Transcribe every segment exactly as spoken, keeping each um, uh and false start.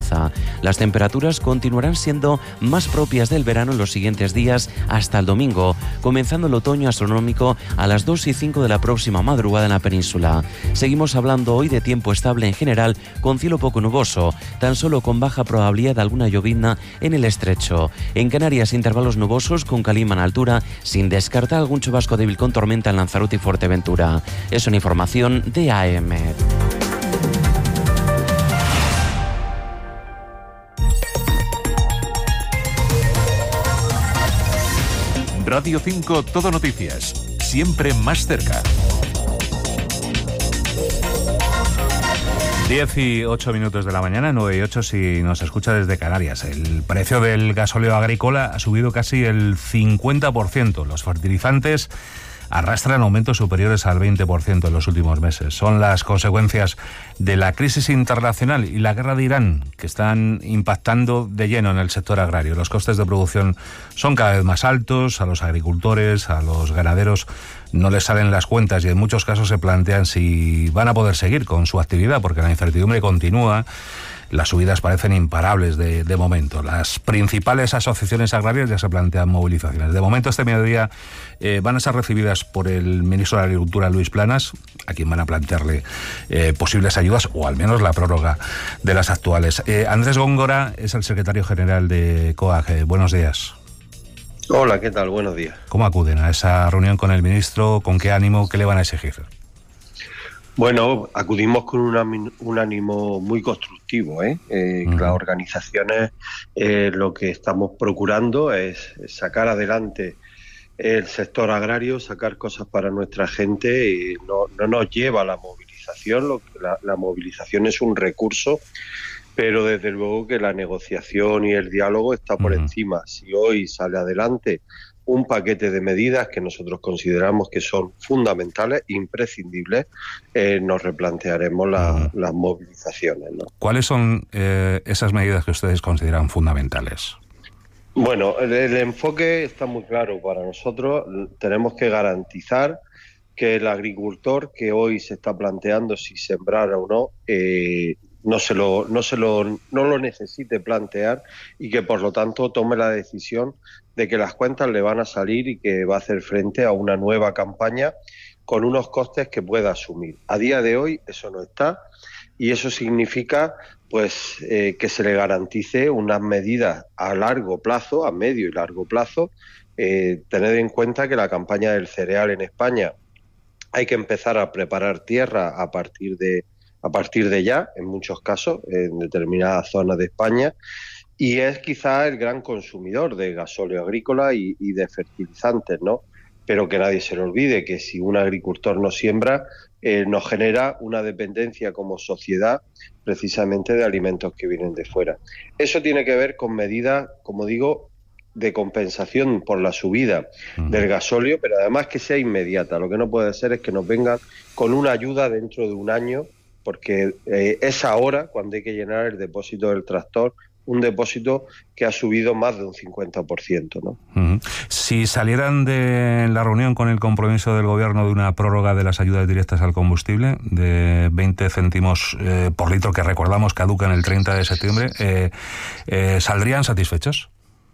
alza. Las temperaturas continuarán siendo más propias del verano en los siguientes días hasta el domingo, comenzando el otoño astronómico a las dos y cinco de la próxima madrugada en la península. Seguimos hablando hoy de tiempo estable en general, con cielo poco nuboso, tan solo con baja probabilidad de alguna llovizna en el estrecho. En Canarias, intervalos nubosos con calima en altura, sin descartar algún chubasco débil con tormenta en Lanzarote y Fuerteventura. Es una información de A E M. Radio cinco Todo Noticias, siempre más cerca. diez y ocho minutos de la mañana, nueve y ocho si nos escucha desde Canarias. El precio del gasóleo agrícola ha subido casi el cincuenta por ciento. Los fertilizantes arrastran aumentos superiores al veinte por ciento en los últimos meses. Son las consecuencias de la crisis internacional y la guerra de Irán que están impactando de lleno en el sector agrario. Los costes de producción son cada vez más altos, a los agricultores, a los ganaderos no les salen las cuentas y en muchos casos se plantean si van a poder seguir con su actividad porque la incertidumbre continúa. Las subidas parecen imparables de, de momento. Las principales asociaciones agrarias ya se plantean movilizaciones. De momento, este mediodía eh, van a ser recibidas por el ministro de Agricultura, Luis Planas, a quien van a plantearle eh, posibles ayudas o al menos la prórroga de las actuales. Eh, Andrés Góngora es el secretario general de COAG. Eh, buenos días. Hola, ¿qué tal? Buenos días. ¿Cómo acuden a esa reunión con el ministro? ¿Con qué ánimo? ¿Qué le van a exigir? Bueno, acudimos con un, un ánimo muy constructivo, ¿eh? Eh, uh-huh. Las organizaciones eh, lo que estamos procurando es sacar adelante el sector agrario, sacar cosas para nuestra gente y no, no nos lleva a la movilización. Lo que la, la movilización es un recurso, pero desde luego que la negociación y el diálogo está por uh-huh. encima. Si hoy sale adelante un paquete de medidas que nosotros consideramos que son fundamentales, imprescindibles, eh, nos replantearemos la, uh-huh. las movilizaciones, ¿no? ¿Cuáles son eh, esas medidas que ustedes consideran fundamentales? Bueno, el, el enfoque está muy claro para nosotros. Tenemos que garantizar que el agricultor que hoy se está planteando si sembrar o no, eh, no se lo no se lo no lo necesite plantear y que por lo tanto tome la decisión de que las cuentas le van a salir y que va a hacer frente a una nueva campaña con unos costes que pueda asumir. A día de hoy eso no está y eso significa pues eh, que se le garantice unas medidas a largo plazo, a medio y largo plazo. Eh, tener en cuenta que la campaña del cereal en España hay que empezar a preparar tierra a partir de a partir de ya, en muchos casos, en determinadas zonas de España, y es quizá el gran consumidor de gasóleo agrícola y, y de fertilizantes, ¿no? Pero que nadie se le olvide que si un agricultor no siembra, eh, nos genera una dependencia como sociedad precisamente de alimentos que vienen de fuera. Eso tiene que ver con medidas, como digo, de compensación por la subida uh-huh. del gasóleo, pero además que sea inmediata. Lo que no puede ser es que nos vengan con una ayuda dentro de un año, porque eh, es ahora cuando hay que llenar el depósito del tractor, un depósito que ha subido más de un cincuenta por ciento, ¿no? Uh-huh. Si salieran de la reunión con el compromiso del Gobierno de una prórroga de las ayudas directas al combustible de veinte céntimos eh, por litro, que recordamos caducan el treinta de septiembre, eh, eh, ¿saldrían satisfechos?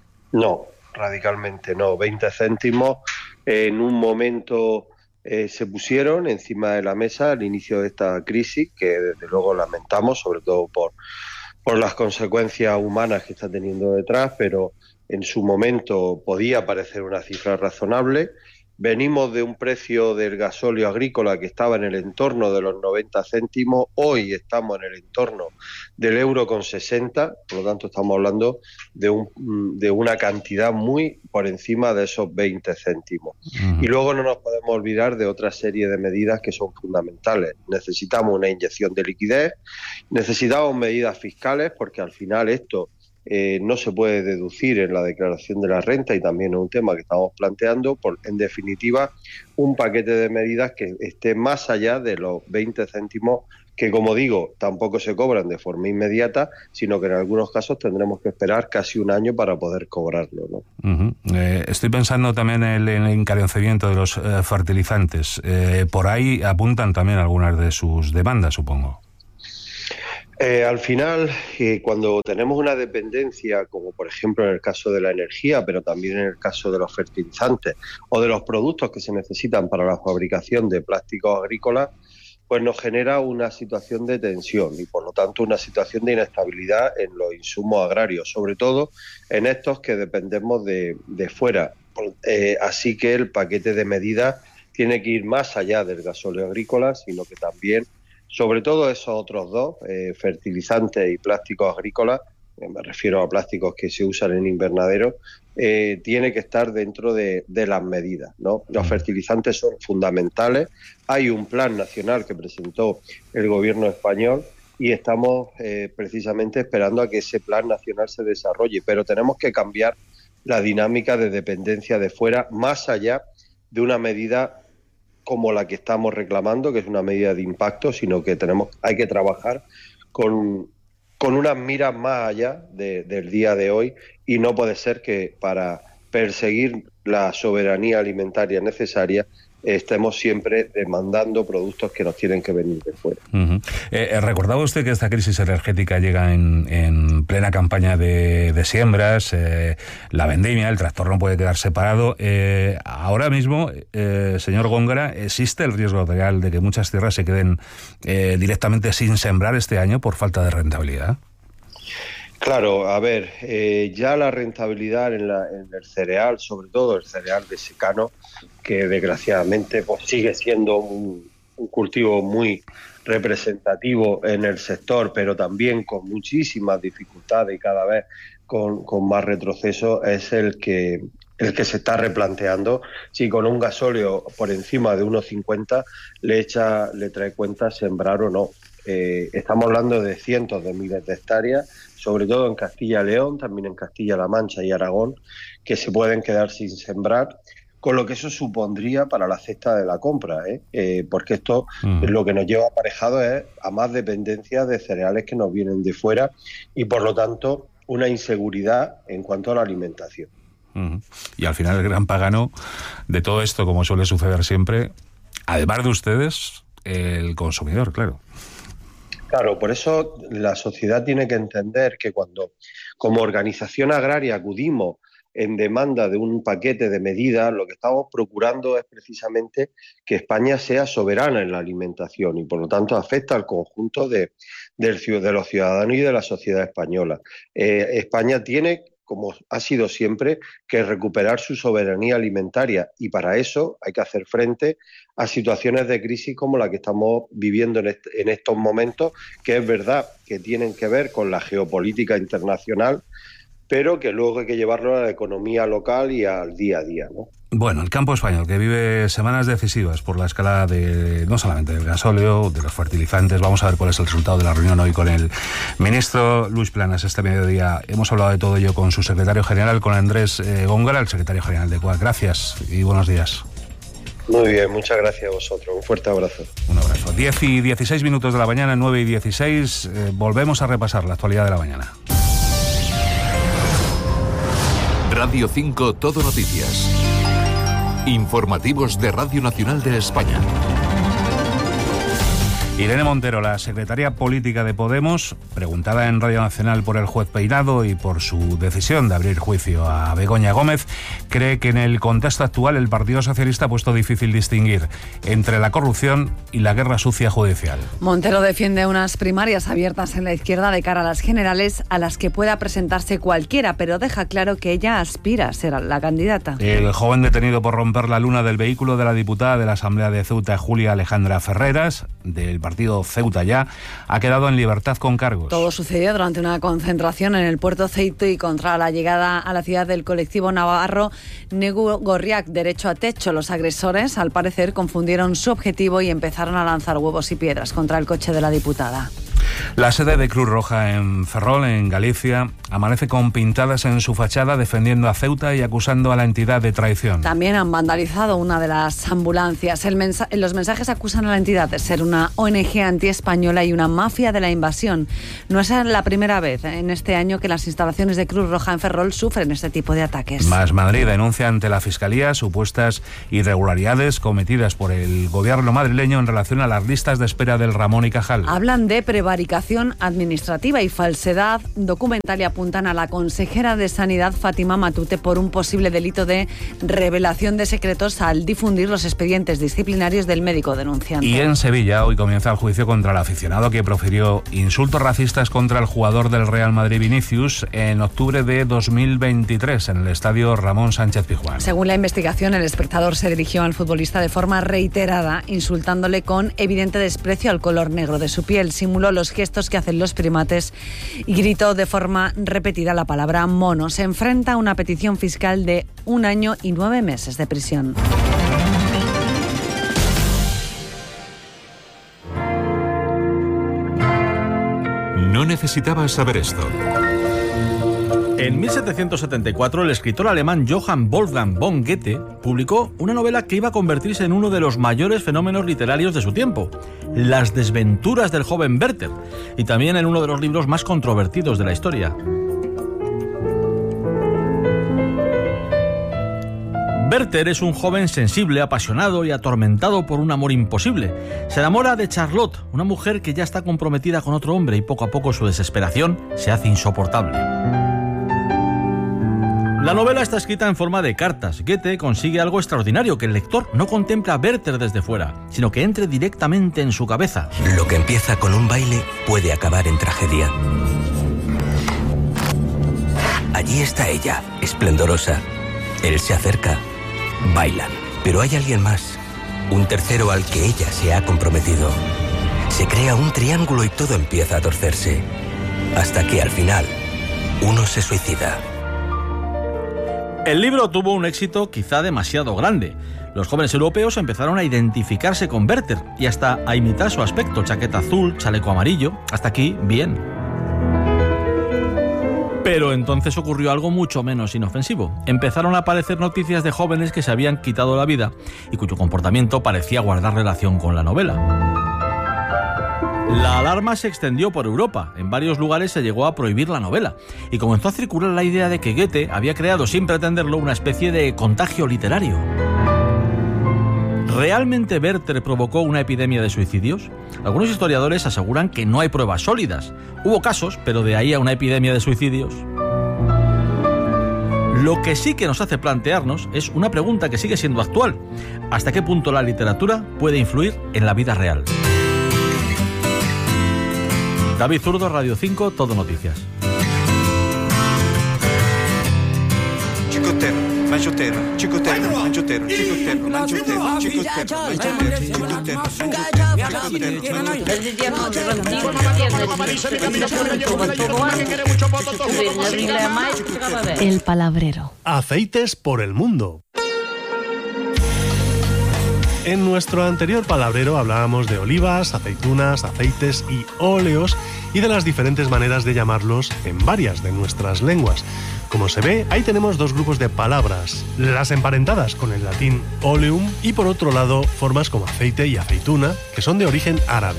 No, radicalmente no. veinte céntimos eh, en un momento... Eh, se pusieron encima de la mesa al inicio de esta crisis, que desde luego lamentamos, sobre todo por, por las consecuencias humanas que está teniendo detrás, pero en su momento podía parecer una cifra razonable. Venimos de un precio del gasóleo agrícola que estaba en el entorno de los noventa céntimos, hoy estamos en el entorno del euro con sesenta, por lo tanto estamos hablando de, un, de una cantidad muy por encima de esos veinte céntimos. Uh-huh. Y luego no nos podemos olvidar de otra serie de medidas que son fundamentales. Necesitamos una inyección de liquidez, necesitamos medidas fiscales, porque al final esto Eh, no se puede deducir en la declaración de la renta y también es un tema que estamos planteando, por, en definitiva, un paquete de medidas que esté más allá de los veinte céntimos que, como digo, tampoco se cobran de forma inmediata, sino que en algunos casos tendremos que esperar casi un año para poder cobrarlo, ¿no? Uh-huh. Eh, estoy pensando también en el, en el encarecimiento de los eh, fertilizantes. Eh, por ahí apuntan también algunas de sus demandas, supongo. Eh, al final, eh, cuando tenemos una dependencia, como por ejemplo en el caso de la energía, pero también en el caso de los fertilizantes o de los productos que se necesitan para la fabricación de plásticos agrícolas, pues nos genera una situación de tensión y por lo tanto una situación de inestabilidad en los insumos agrarios, sobre todo en estos que dependemos de, de fuera. Eh, así que el paquete de medidas tiene que ir más allá del gasóleo agrícola, sino que también, sobre todo esos otros dos, eh, fertilizantes y plásticos agrícolas, eh, me refiero a plásticos que se usan en invernadero, eh, tiene que estar dentro de, de las medidas, ¿no? Los fertilizantes son fundamentales. Hay un plan nacional que presentó el gobierno español y estamos eh, precisamente esperando a que ese plan nacional se desarrolle, pero tenemos que cambiar la dinámica de dependencia de fuera, más allá de una medida como la que estamos reclamando, que es una medida de impacto, sino que tenemos, hay que trabajar con, con unas miras más allá de, del día de hoy, y no puede ser que para perseguir la soberanía alimentaria necesaria estemos siempre demandando productos que nos tienen que venir de fuera. Uh-huh. eh, ¿Recordaba usted que esta crisis energética llega en, en plena campaña de, de siembras, eh, la vendimia, el tractor no puede quedar separado? Eh, ahora mismo, eh, señor Góngora, ¿existe el riesgo real de que muchas tierras se queden eh, directamente sin sembrar este año por falta de rentabilidad? Claro, a ver, eh, ya la rentabilidad en, la, en el cereal, sobre todo el cereal de secano, que desgraciadamente pues sigue siendo un, un cultivo muy representativo en el sector, pero también con muchísimas dificultades y cada vez con, con más retroceso, es el que el que se está replanteando si con un gasóleo por encima de uno cincuenta le echa, le trae cuenta sembrar o no. Eh, estamos hablando de cientos de miles de hectáreas, sobre todo en Castilla y León, también en Castilla-La Mancha y Aragón, que se pueden quedar sin sembrar, con lo que eso supondría para la cesta de la compra, ¿eh? Eh, porque esto mm. lo que nos lleva aparejado es a más dependencia de cereales que nos vienen de fuera y por lo tanto una inseguridad en cuanto a la alimentación. Uh-huh. Y al final el gran pagano de todo esto, como suele suceder siempre, además de ustedes, el consumidor, claro. Claro, por eso la sociedad tiene que entender que cuando como organización agraria acudimos en demanda de un paquete de medidas, lo que estamos procurando es precisamente que España sea soberana en la alimentación y por lo tanto afecta al conjunto de, del, de los ciudadanos y de la sociedad española. Eh, España tiene, como ha sido siempre, que recuperar su soberanía alimentaria y para eso hay que hacer frente a situaciones de crisis como la que estamos viviendo en, este, en estos momentos, que es verdad que tienen que ver con la geopolítica internacional, pero que luego hay que llevarlo a la economía local y al día a día, ¿no? Bueno, el campo español, que vive semanas decisivas por la escala de, no solamente del gasóleo, de los fertilizantes. Vamos a ver cuál es el resultado de la reunión hoy con el ministro Luis Planas este mediodía. Hemos hablado de todo ello con su secretario general, con Andrés eh, Góngora, el secretario general de C U A C. Gracias y buenos días. Muy bien, muchas gracias a vosotros. Un fuerte abrazo. Un abrazo. diez y dieciséis minutos de la mañana, nueve y dieciséis. Eh, volvemos a repasar la actualidad de la mañana. Radio cinco Todo Noticias. Informativos de Radio Nacional de España. Irene Montero, la secretaria política de Podemos, preguntada en Radio Nacional por el juez Peinado y por su decisión de abrir juicio a Begoña Gómez, cree que en el contexto actual el Partido Socialista ha puesto difícil distinguir entre la corrupción y la guerra sucia judicial. Montero defiende unas primarias abiertas en la izquierda de cara a las generales a las que pueda presentarse cualquiera, pero deja claro que ella aspira a ser la candidata. El joven detenido por romper la luna del vehículo de la diputada de la Asamblea de Ceuta, Julia Alejandra Ferreras, del partido Ceuta Ya, ha quedado en libertad con cargos. Todo sucedió durante una concentración en el puerto Ceuta y contra la llegada a la ciudad del colectivo navarro Negu Gorriak, Derecho a Techo. Los agresores, al parecer, confundieron su objetivo y empezaron a lanzar huevos y piedras contra el coche de la diputada. La sede de Cruz Roja en Ferrol, en Galicia, amanece con pintadas en su fachada defendiendo a Ceuta y acusando a la entidad de traición. También han vandalizado una de las ambulancias. El mensa- los mensajes acusan a la entidad de ser una O N G antiespañola y una mafia de la invasión. No es la primera vez en este año que las instalaciones de Cruz Roja en Ferrol sufren este tipo de ataques. Más Madrid denuncia ante la Fiscalía supuestas irregularidades cometidas por el gobierno madrileño en relación a las listas de espera del Ramón y Cajal. Hablan de prevaricación prevaricación administrativa y falsedad documental y apuntan a la consejera de Sanidad, Fátima Matute, por un posible delito de revelación de secretos al difundir los expedientes disciplinarios del médico denunciante. Y en Sevilla hoy comienza el juicio contra el aficionado que profirió insultos racistas contra el jugador del Real Madrid, Vinicius, en octubre de dos mil veintitrés en el estadio Ramón Sánchez Pizjuán. Según la investigación, el espectador se dirigió al futbolista de forma reiterada, insultándole con evidente desprecio al color negro de su piel. Simuló los gestos que hacen los primates y gritó de forma repetida la palabra mono. Se enfrenta a una petición fiscal de un año y nueve meses de prisión. No necesitabas saber esto. En mil setecientos setenta y cuatro, el escritor alemán Johann Wolfgang von Goethe publicó una novela que iba a convertirse en uno de los mayores fenómenos literarios de su tiempo, Las desventuras del joven Werther, y también en uno de los libros más controvertidos de la historia. Werther es un joven sensible, apasionado y atormentado por un amor imposible. Se enamora de Charlotte, una mujer que ya está comprometida con otro hombre, y poco a poco su desesperación se hace insoportable. La novela está escrita en forma de cartas. Goethe consigue algo extraordinario, que el lector no contempla a Werther desde fuera, sino que entre directamente en su cabeza. Lo que empieza con un baile puede acabar en tragedia. Allí está ella, esplendorosa. Él se acerca. Bailan, pero hay alguien más, un tercero al que ella se ha comprometido. Se crea un triángulo y todo empieza a torcerse, hasta que al final, uno se suicida. El libro tuvo un éxito quizá demasiado grande. Los jóvenes europeos empezaron a identificarse con Werther y hasta a imitar su aspecto, chaqueta azul, chaleco amarillo. Hasta aquí, bien. Pero entonces ocurrió algo mucho menos inofensivo. Empezaron a aparecer noticias de jóvenes que se habían quitado la vida y cuyo comportamiento parecía guardar relación con la novela. La alarma se extendió por Europa. En varios lugares se llegó a prohibir la novela y comenzó a circular la idea de que Goethe había creado, sin pretenderlo, una especie de contagio literario. ¿Realmente Werther provocó una epidemia de suicidios? Algunos historiadores aseguran que no hay pruebas sólidas. Hubo casos, pero de ahí a una epidemia de suicidios. Lo que sí que nos hace plantearnos es una pregunta que sigue siendo actual. ¿Hasta qué punto la literatura puede influir en la vida real? David Zurdo, Radio cinco, Todo Noticias. Chicotero, manchotero, chicotero, manchotero, chicotero, manchotero, chicotero, manchotero. El palabrero. Aceites por el mundo. En nuestro anterior palabrero hablábamos de olivas, aceitunas, aceites y óleos y de las diferentes maneras de llamarlos en varias de nuestras lenguas. Como se ve, ahí tenemos dos grupos de palabras, las emparentadas con el latín oleum y por otro lado formas como aceite y aceituna, que son de origen árabe.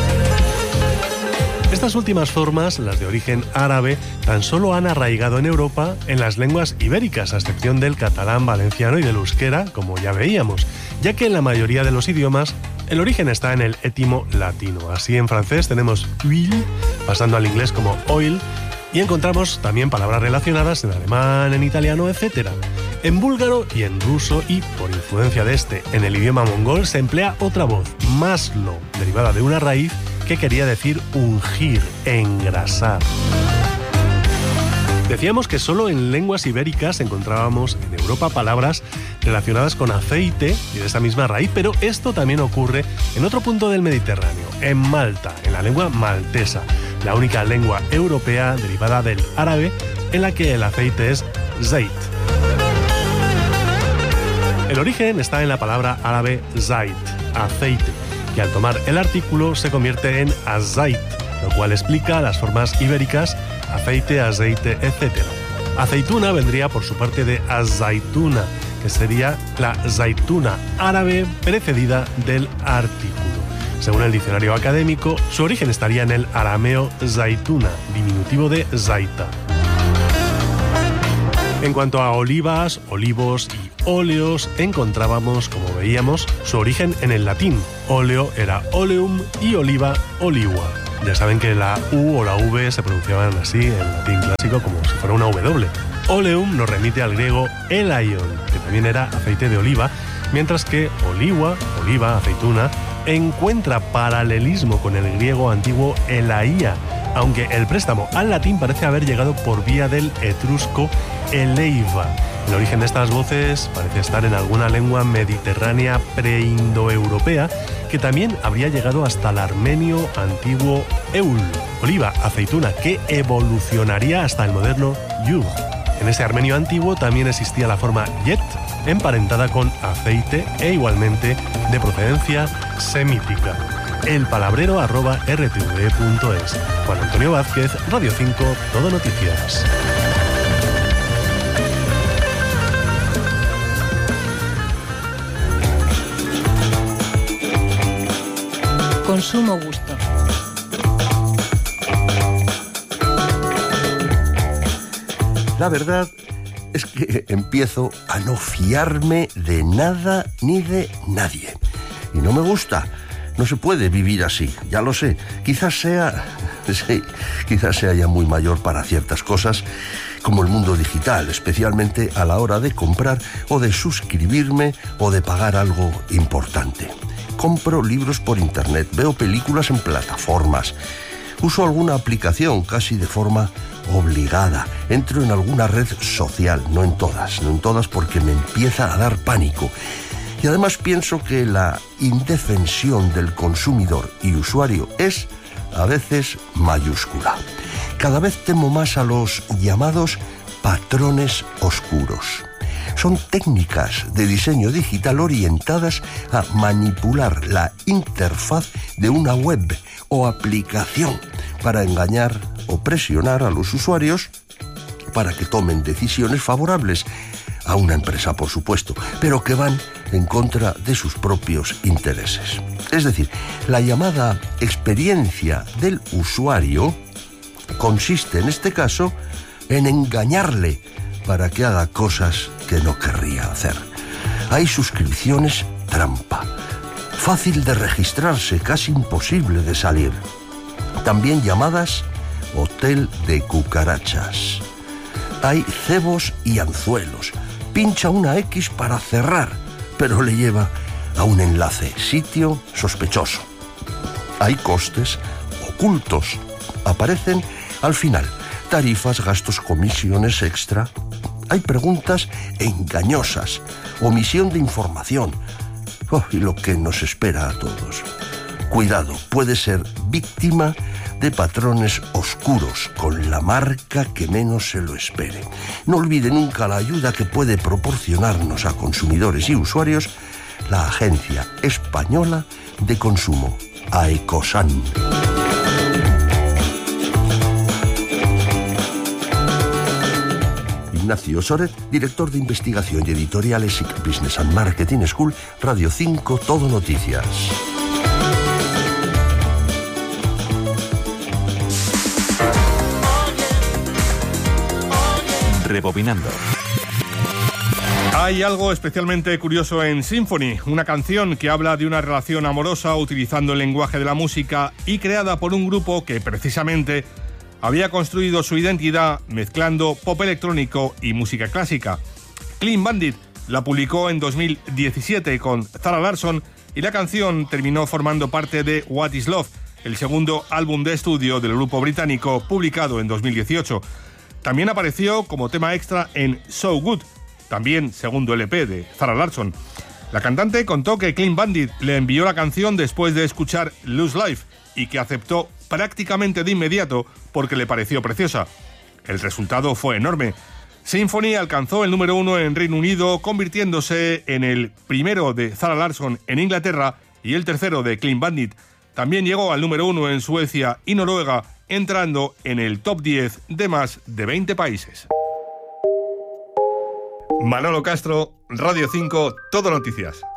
Estas últimas formas, las de origen árabe, tan solo han arraigado en Europa en las lenguas ibéricas, a excepción del catalán, valenciano y del euskera, como ya veíamos, ya que en la mayoría de los idiomas el origen está en el étimo latino. Así en francés tenemos huile, pasando al inglés como oil, y encontramos también palabras relacionadas en alemán, en italiano, etcétera. En búlgaro y en ruso, y por influencia de este en el idioma mongol, se emplea otra voz, maslo, derivada de una raíz que quería decir ungir, engrasar. Decíamos que solo en lenguas ibéricas encontrábamos en Europa palabras relacionadas con aceite y de esa misma raíz, pero esto también ocurre en otro punto del Mediterráneo, en Malta, en la lengua maltesa, la única lengua europea derivada del árabe en la que el aceite es zait. El origen está en la palabra árabe zait, aceite, que al tomar el artículo se convierte en azait, lo cual explica las formas ibéricas aceite, aceite, etcétera. Aceituna vendría por su parte de azaituna, que sería la zaituna árabe precedida del artículo. Según el diccionario académico, su origen estaría en el arameo zaituna, diminutivo de zaita. En cuanto a olivas, olivos y óleos, encontrábamos, como veíamos, su origen en el latín. Óleo era oleum y oliva, oliva. Ya saben que la U o la V se pronunciaban así en latín clásico como si fuera una W. Oleum nos remite al griego elaion, que también era aceite de oliva, mientras que oliva, oliva, aceituna, encuentra paralelismo con el griego antiguo elaía, aunque el préstamo al latín parece haber llegado por vía del etrusco eleiva. El origen de estas voces parece estar en alguna lengua mediterránea preindoeuropea que también habría llegado hasta el armenio antiguo eul, oliva, aceituna, que evolucionaría hasta el moderno yug. En ese armenio antiguo también existía la forma yet, emparentada con aceite e igualmente de procedencia semítica. El palabrero arroba r t v punto es. Juan Antonio Vázquez, Radio cinco, Todo Noticias. Consumo gusto. La verdad es que empiezo a no fiarme de nada ni de nadie. Y no me gusta. No se puede vivir así, ya lo sé. Quizás sea... Sí, quizás sea ya muy mayor para ciertas cosas, como el mundo digital, especialmente a la hora de comprar o de suscribirme o de pagar algo importante. Compro libros por internet, veo películas en plataformas, uso alguna aplicación casi de forma obligada, entro en alguna red social, no en todas, no en todas porque me empieza a dar pánico. Y además pienso que la indefensión del consumidor y usuario es, a veces, mayúscula. Cada vez temo más a los llamados patrones oscuros. Son técnicas de diseño digital orientadas a manipular la interfaz de una web o aplicación para engañar o presionar a los usuarios para que tomen decisiones favorables a una empresa, por supuesto, pero que van en contra de sus propios intereses. Es decir, la llamada experiencia del usuario consiste en este caso en engañarle para que haga cosas que no querría hacer. Hay suscripciones trampa, fácil de registrarse, casi imposible de salir. También llamadas hotel de cucarachas. Hay cebos y anzuelos. Pincha una X para cerrar, pero le lleva a un enlace, sitio sospechoso. Hay costes ocultos. Aparecen al final tarifas, gastos, comisiones extra. Hay preguntas engañosas, omisión de información. Oh, y lo que nos espera a todos. Cuidado, puede ser víctima de patrones oscuros con la marca que menos se lo espere. No olvide nunca la ayuda que puede proporcionarnos a consumidores y usuarios la Agencia Española de Consumo, AECOSAN. Ignacio Soret, director de investigación y editorial E S I C Business and Marketing School, Radio cinco, Todo Noticias. Rebobinando. Hay algo especialmente curioso en Symphony, una canción que habla de una relación amorosa utilizando el lenguaje de la música y creada por un grupo que precisamente había construido su identidad mezclando pop electrónico y música clásica. Clean Bandit la publicó en dos mil diecisiete con Zara Larsson y la canción terminó formando parte de What Is Love, el segundo álbum de estudio del grupo británico publicado en dos mil dieciocho. También apareció como tema extra en So Good, también segundo L P de Zara Larsson. La cantante contó que Clean Bandit le envió la canción después de escuchar Loose Life y que aceptó prácticamente de inmediato porque le pareció preciosa. El resultado fue enorme. Symphony alcanzó el número uno en Reino Unido, convirtiéndose en el primero de Zara Larsson en Inglaterra y el tercero de Clean Bandit. También llegó al número uno en Suecia y Noruega, entrando en el top diez de más de veinte países. Manolo Castro, Radio cinco, Todo Noticias.